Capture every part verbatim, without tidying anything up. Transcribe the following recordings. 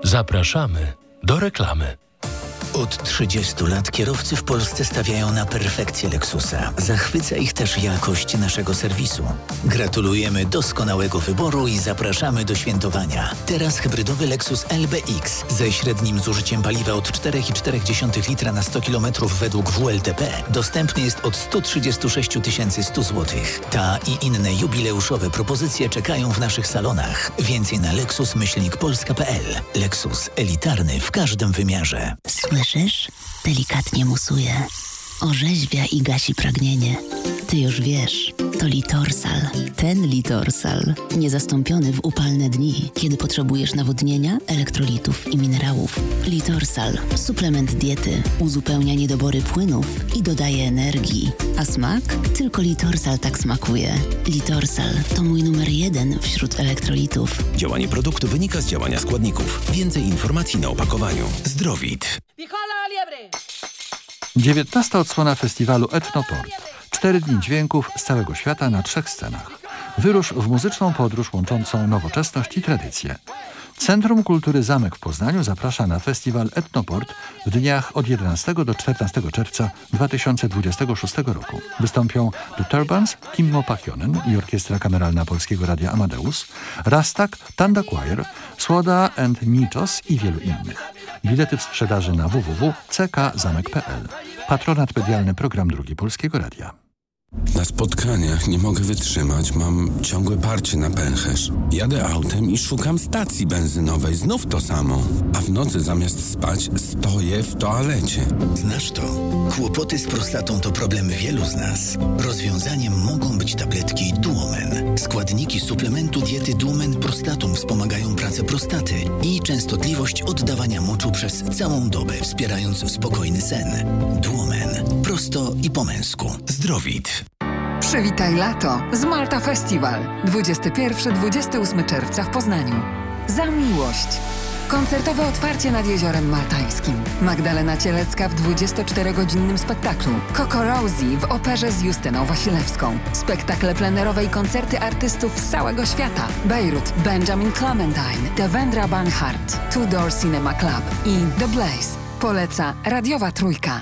Zapraszamy do reklamy. Od trzydziestu lat kierowcy w Polsce stawiają na perfekcję Lexusa. Zachwyca ich też jakość naszego serwisu. Gratulujemy doskonałego wyboru i zapraszamy do świętowania. Teraz hybrydowy Lexus L B X ze średnim zużyciem paliwa od cztery i cztery litra na sto kilometrów według W L T P dostępny jest od sto trzydzieści sześć tysięcy sto złotych. Ta i inne jubileuszowe propozycje czekają w naszych salonach. Więcej na lexus myślnik polska kropka p l. Lexus, elitarny w każdym wymiarze. Słyszysz? Delikatnie musuje. Orzeźwia i gasi pragnienie. Ty już wiesz, to Litorsal. Ten Litorsal. Niezastąpiony w upalne dni, kiedy potrzebujesz nawodnienia, elektrolitów i minerałów. Litorsal. Suplement diety. Uzupełnia niedobory płynów i dodaje energii. A smak? Tylko Litorsal tak smakuje. Litorsal to mój numer jeden wśród elektrolitów. Działanie produktu wynika z działania składników. Więcej informacji na opakowaniu. Zdrowit. dziewiętnasta odsłona festiwalu Etnoport. Cztery dni dźwięków z całego świata na trzech scenach. Wyrusz w muzyczną podróż łączącą nowoczesność i tradycję. Centrum Kultury Zamek w Poznaniu zaprasza na festiwal Etnoport w dniach od jedenastego do czternastego czerwca dwa tysiące dwudziestego szóstego roku. Wystąpią The Turbans, Kimmo Pachionen i Orkiestra Kameralna Polskiego Radia Amadeus, Rastak, Tanda Choir, Słoda and Nitos i wielu innych. Bilety w sprzedaży na w w w kropka c k zamek kropka p l. Patronat medialny Program Drugi Polskiego Radia. Na spotkaniach nie mogę wytrzymać, mam ciągłe parcie na pęcherz. Jadę autem i szukam stacji benzynowej, znów to samo. A w nocy zamiast spać stoję w toalecie. Znasz to? Kłopoty z prostatą to problem wielu z nas. Rozwiązaniem mogą być tabletki Duomen. Składniki suplementu diety Duomen Prostatum wspomagają pracę prostaty i częstotliwość oddawania moczu przez całą dobę, wspierając spokojny sen. Duomen. Prosto i po męsku. Zdrowit. Przywitaj lato z Malta Festival. dwudziestego pierwszego do dwudziestego ósmego czerwca w Poznaniu. Za miłość. Koncertowe otwarcie nad Jeziorem Maltańskim. Magdalena Cielecka w dwudziestoczterogodzinnym spektaklu. Coco Rosie w operze z Justyną Wasilewską. Spektakle plenerowe i koncerty artystów z całego świata. Bejrut, Benjamin Clementine, Devendra Banhart, Two Door Cinema Club i The Blaze. Poleca Radiowa Trójka.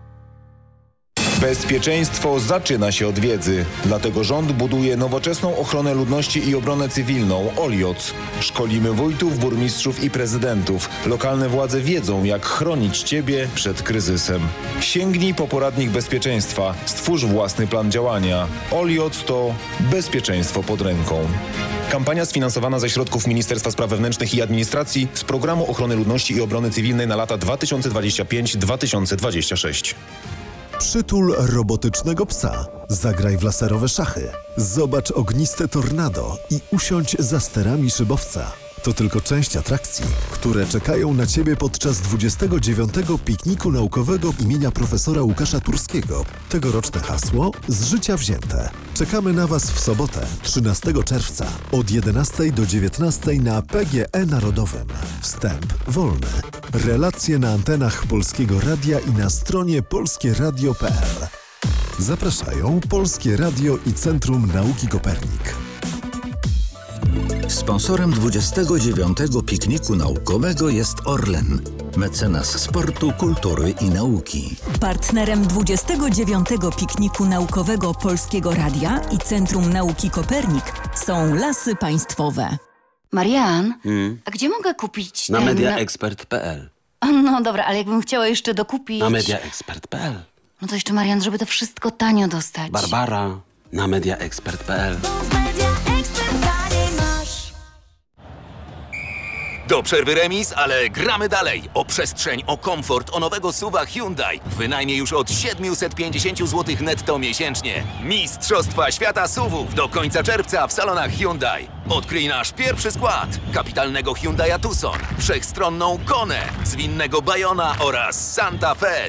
Bezpieczeństwo zaczyna się od wiedzy. Dlatego rząd buduje nowoczesną ochronę ludności i obronę cywilną O L I O C. Szkolimy wójtów, burmistrzów i prezydentów. Lokalne władze wiedzą, jak chronić Ciebie przed kryzysem. Sięgnij po poradnik bezpieczeństwa. Stwórz własny plan działania. O L I O C to bezpieczeństwo pod ręką. Kampania sfinansowana ze środków Ministerstwa Spraw Wewnętrznych i Administracji z Programu Ochrony Ludności i Obrony Cywilnej na lata dwa tysiące dwudziesty piąty do dwa tysiące dwudziestego szóstego. Przytul robotycznego psa. Zagraj w laserowe szachy. Zobacz ogniste tornado i usiądź za sterami szybowca. To tylko część atrakcji, które czekają na Ciebie podczas dwudziestego dziewiątego pikniku naukowego imienia profesora Łukasza Turskiego. Tegoroczne hasło z życia wzięte. Czekamy na Was w sobotę, trzynastego czerwca od jedenastej do dziewiętnastej na P G E Narodowym. Wstęp wolny. Relacje na antenach Polskiego Radia i na stronie polskie radio kropka p l. Zapraszają Polskie Radio i Centrum Nauki Kopernik. Sponsorem dwudziestego dziewiątego pikniku naukowego jest Orlen, mecenas sportu, kultury i nauki. Partnerem dwudziestego dziewiątego pikniku naukowego Polskiego Radia i Centrum Nauki Kopernik są Lasy Państwowe. Marian, hmm? a gdzie mogę kupić Na ten... mediaexpert kropka p l. No dobra, ale jakbym chciała jeszcze dokupić... Na mediaexpert kropka p l. No to jeszcze, Marian, żeby to wszystko tanio dostać. Barbara, na mediaexpert kropka p l. Do przerwy remis, ale gramy dalej. O przestrzeń, o komfort, o nowego suwa Hyundai. Wynajmie już od siedemset pięćdziesiąt złotych netto miesięcznie. Mistrzostwa Świata suwów do końca czerwca w salonach Hyundai. Odkryj nasz pierwszy skład. Kapitalnego Hyundai'a Tucson, wszechstronną Konę, zwinnego Bayona oraz Santa Fe.